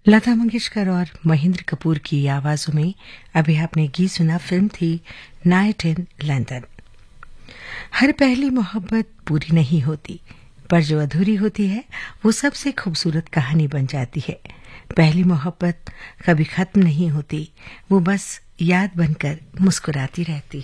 लता मंगेशकर और महेंद्र कपूर की आवाजों में अभी आपने गीत सुना। फिल्म थी नाइट इन लंदन। हर पहली मोहब्बत पूरी नहीं होती, पर जो अधूरी होती है वो सबसे खूबसूरत कहानी बन जाती है। पहली मोहब्बत कभी खत्म नहीं होती, वो बस याद बनकर मुस्कुराती रहती है।